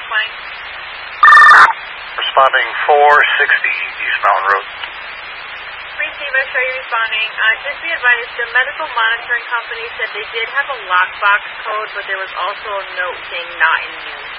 direct line. Responding 460 East Mountain Road. Receiver, show you responding. Just be advised, the medical monitoring company said they did have a lockbox code, but there was also a note saying not in use.